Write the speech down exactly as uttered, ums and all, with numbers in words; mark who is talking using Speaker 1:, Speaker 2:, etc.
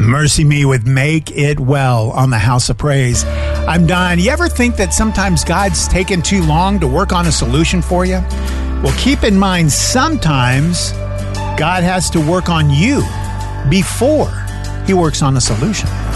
Speaker 1: Mercy Me with Make It Well on the House of Praise. I'm Don. You ever think that sometimes God's taken too long to work on a solution for you? Well, keep in mind, sometimes God has to work on you before he works on the solution.